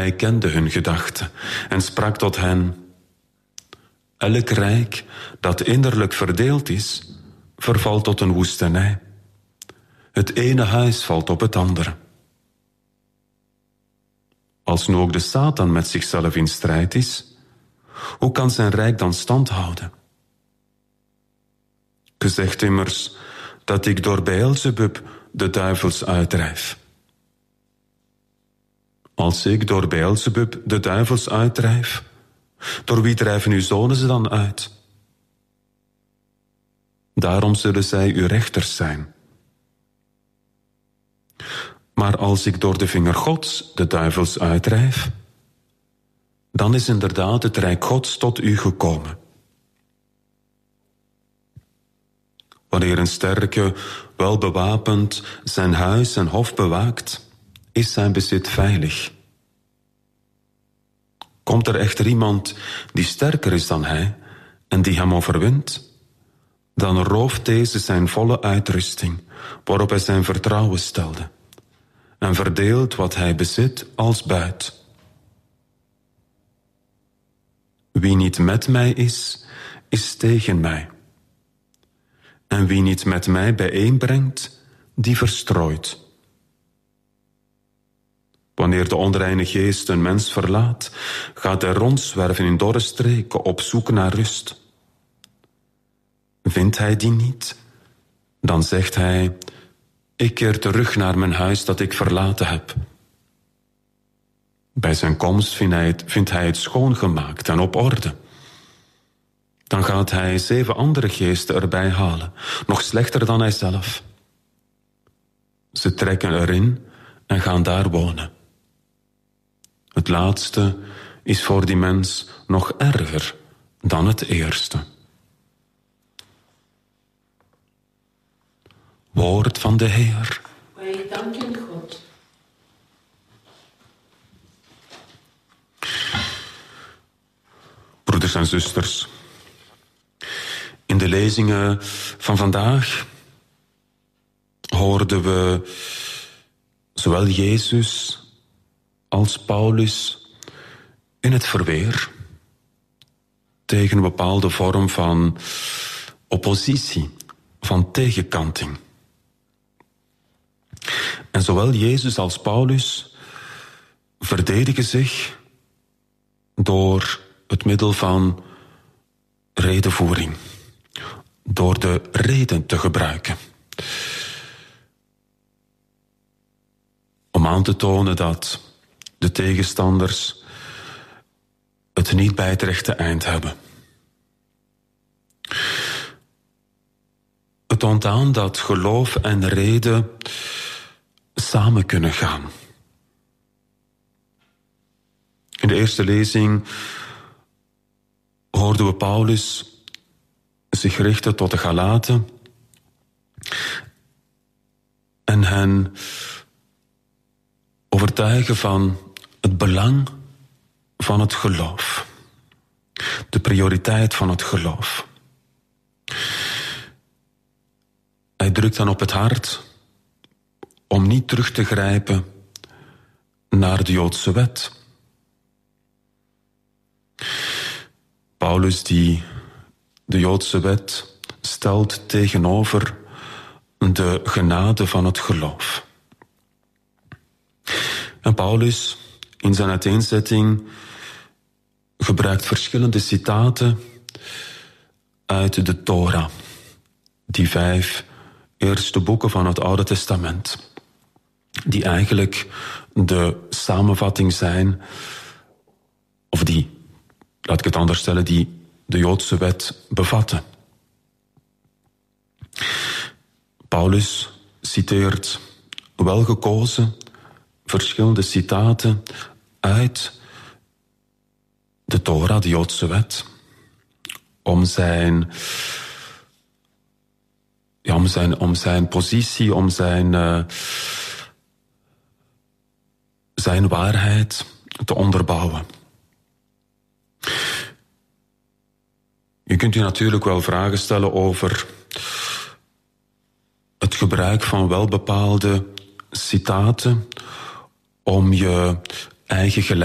hij kende hun gedachten en sprak tot hen: elk rijk dat innerlijk verdeeld is, vervalt tot een woestenij. Het ene huis valt op het andere. Als nu ook de Satan met zichzelf in strijd is, hoe kan zijn rijk dan stand houden? Ge zegt immers dat ik door Beelzebub de duivels uitdrijf. Als ik door Beelzebub de duivels uitdrijf, door wie drijven uw zonen ze dan uit? Daarom zullen zij uw rechters zijn. Maar als ik door de vinger Gods de duivels uitdrijf, dan is inderdaad het rijk Gods tot u gekomen. Wanneer een sterke, welbewapend zijn huis en hof bewaakt, is zijn bezit veilig. Komt er echter iemand die sterker is dan hij en die hem overwint, dan rooft deze zijn volle uitrusting, waarop hij zijn vertrouwen stelde, en verdeelt wat hij bezit als buit. Wie niet met mij is tegen mij. En wie niet met mij bijeenbrengt, die verstrooit. Wanneer de onreine geest een mens verlaat, gaat hij rondzwerven in dorre streken op zoek naar rust. Vindt hij die niet, dan zegt hij: ik keer terug naar mijn huis dat ik verlaten heb. Bij zijn komst vindt hij het schoongemaakt en op orde. Dan gaat hij 7 andere geesten erbij halen, nog slechter dan hij zelf. Ze trekken erin en gaan daar wonen. Het laatste is voor die mens nog erger dan het eerste. Woord van de Heer. Wij danken God. Broeders en zusters, in de lezingen van vandaag hoorden we zowel Jezus als Paulus in het verweer tegen een bepaalde vorm van oppositie, van tegenkanting. En zowel Jezus als Paulus verdedigen zich door het middel van redevoering, door de reden te gebruiken. Om aan te tonen dat de tegenstanders het niet bij het rechte eind hebben. Het toont aan dat geloof en reden samen kunnen gaan. In de eerste lezing hoorden we Paulus zich richten tot de Galaten en hen overtuigen van het belang van het geloof. De prioriteit van het geloof. Hij drukt dan op het hart om niet terug te grijpen naar de Joodse wet. Paulus die de Joodse wet stelt tegenover de genade van het geloof. En Paulus in zijn uiteenzetting gebruikt verschillende citaten uit de Torah, die 5 eerste boeken van het Oude Testament, die eigenlijk de samenvatting zijn, of die, laat ik het anders stellen, die de Joodse wet bevatten. Paulus citeert welgekozen verschillende citaten uit de Torah, de Joodse wet, om zijn positie, om zijn waarheid te onderbouwen. Je kunt u natuurlijk wel vragen stellen over het gebruik van welbepaalde citaten om je eigen gelijk